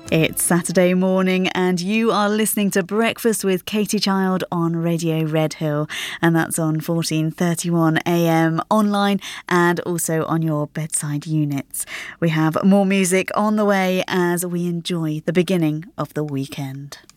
It's Saturday morning and you are listening to Breakfast with Katie Child on Radio Redhill, and that's on 1431 AM online and also on your bedside units. We have more music on the way as we enjoy the beginning of the weekend.